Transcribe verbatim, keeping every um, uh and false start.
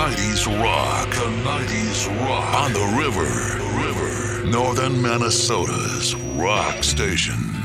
nineties rock. The nineties rock. On the river. River. Northern Minnesota's rock station.